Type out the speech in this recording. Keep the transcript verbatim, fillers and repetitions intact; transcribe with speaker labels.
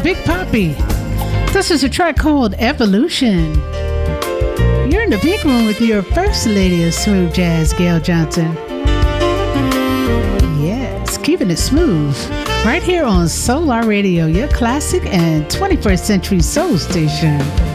Speaker 1: Big Poppy. This is a track called Evolution. You're in the big room with your first lady of smooth jazz, Gail Johnson. Yes, keeping it smooth. Right here on Solar Radio, your classic and twenty-first century soul station.